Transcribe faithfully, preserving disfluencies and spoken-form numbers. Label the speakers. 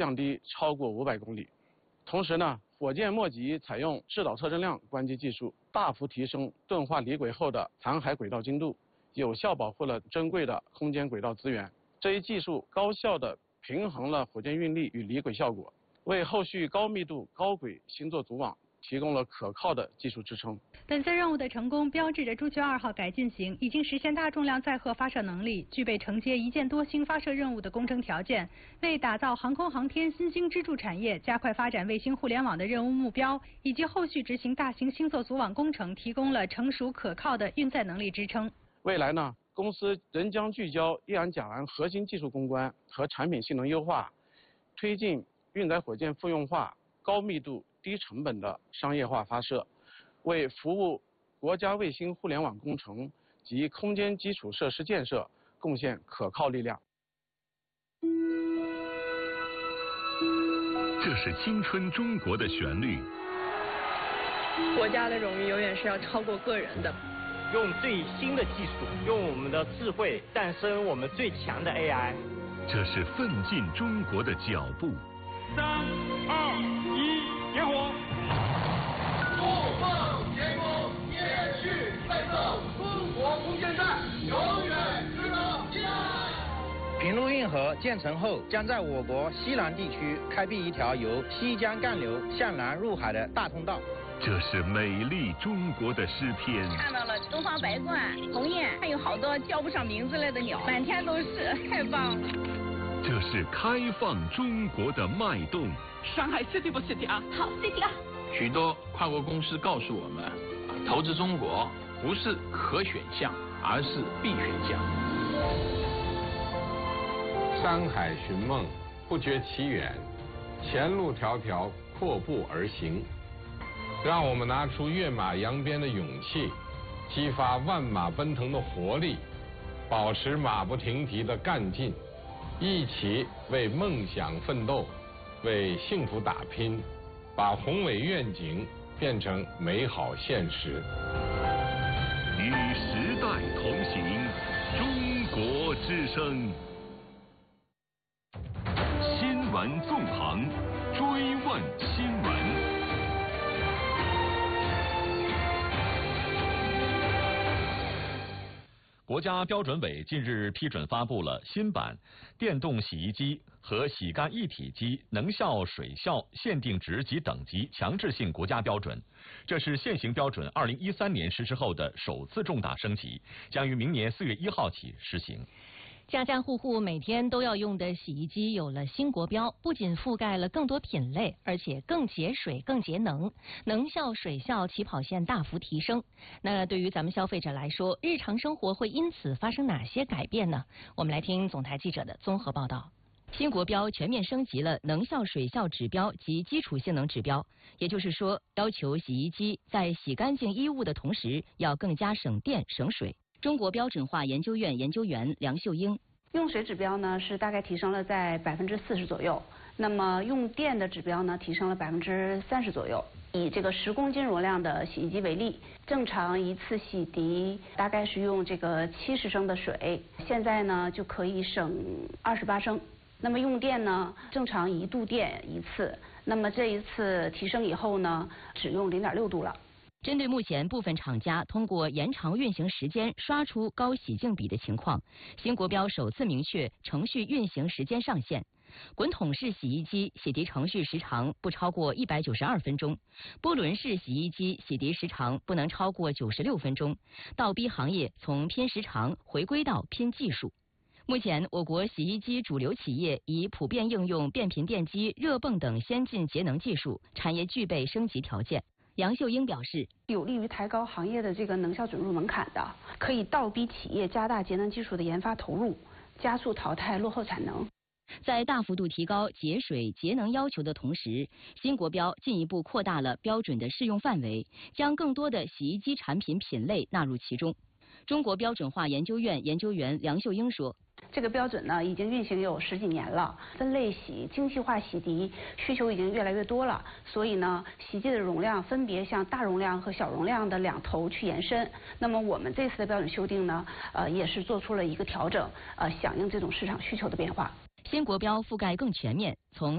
Speaker 1: 降低超过五百公里。同时呢，火箭末级采用制导测阵量关机技术，大幅提升钝化离轨后的残骸轨道精度，有效保护了珍贵的空间轨道资源。这一技术高效地平衡了火箭运力与离轨效果，为后续高密度高轨星座组网提供了可靠的技术支撑。
Speaker 2: 本次任务的成功标志着朱雀二号改进型已经实现大重量载荷发射能力，具备承接一箭多星发射任务的工程条件，为打造航空航天新兴支柱产业、加快发展卫星互联网的任务目标，以及后续执行大型星座组网工程提供了成熟可靠的运载能力支撑。
Speaker 1: 未来呢，公司仍将聚焦液氨甲烷核心技术攻关和产品性能优化，推进运载火箭复用化、高密度、低成本的商业化发射，为服务国家卫星互联网工程及空间基础设施建设贡献可靠力量。
Speaker 3: 这是青春中国的旋律。
Speaker 4: 国家的荣誉永远是要超过个人的。
Speaker 5: 用最新的技术，用我们的智慧诞生我们最强的 A I。
Speaker 3: 这是奋进中国的脚步。
Speaker 6: 三二一，点火！
Speaker 7: 不放前功，延续奋斗，中国空间站永远值得期待。
Speaker 8: 平陆运河建成后，将在我国西南地区开辟一条由西江干流向南入海的大通道。
Speaker 3: 这是美丽中国的诗篇。
Speaker 9: 看到了东方白鹳、鸿雁，还有好多叫不上名字来的鸟，满天都是，太棒了。
Speaker 3: 这是开放中国的脉动。
Speaker 10: 上海 City 不 City 啊？
Speaker 9: 好 City 啊！
Speaker 11: 许多跨国公司告诉我们，投资中国不是可选项，而是必选项。
Speaker 12: 山海寻梦，不觉其远；前路迢迢，阔步而行。让我们拿出跃马扬鞭的勇气，激发万马奔腾的活力，保持马不停蹄的干劲，一起为梦想奋斗，为幸福打拼，把宏伟愿景变成美好现实。
Speaker 3: 与时代同行，中国之声。新闻纵横，追问新闻。
Speaker 13: 国家标准委近日批准发布了新版电动洗衣机和洗干一体机能效水效限定值及等级强制性国家标准，这是现行标准二零一三年实施后的首次重大升级，将于明年四月一号起实行。
Speaker 14: 家家户户每天都要用的洗衣机有了新国标，不仅覆盖了更多品类，而且更节水、更节能，能效、水效起跑线大幅提升。那对于咱们消费者来说，日常生活会因此发生哪些改变呢？我们来听总台记者的综合报道。新国标全面升级了能效、水效指标及基础性能指标，也就是说，要求洗衣机在洗干净衣物的同时，要更加省电省水。中国标准化研究院研究员梁秀英，
Speaker 15: 用水指标呢是大概提升了在百分之四十左右，那么用电的指标呢提升了百分之三十左右。以这个十公斤容量的洗衣机为例，正常一次洗涤大概是用这个七十升的水，现在呢就可以省二十八升。那么用电呢，正常一度电一次，那么这一次提升以后呢，只用零点六度了。
Speaker 14: 针对目前部分厂家通过延长运行时间刷出高洗净比的情况，新国标首次明确程序运行时间上限。滚筒式洗衣机洗涤程序时长不超过一百九十二分钟，波轮式洗衣机洗涤时长不能超过九十六分钟。倒逼行业从拼时长回归到拼技术。目前，我国洗衣机主流企业已普遍应用变频电机、热泵等先进节能技术，产业具备升级条件。杨秀英表示，
Speaker 15: 有利于抬高行业的这个能效准入门槛的，可以倒逼企业加大节能技术的研发投入，加速淘汰落后产能。
Speaker 14: 在大幅度提高节水节能要求的同时，新国标进一步扩大了标准的适用范围，将更多的洗衣机产品品类纳入其中。中国标准化研究院研究员梁秀英说，
Speaker 15: 这个标准呢已经运行有十几年了，分类洗、精细化洗涤需求已经越来越多了，所以呢，洗剂的容量分别向大容量和小容量的两头去延伸。那么我们这次的标准修订呢，呃，也是做出了一个调整，呃，响应这种市场需求的变化。
Speaker 14: 新国标覆盖更全面，从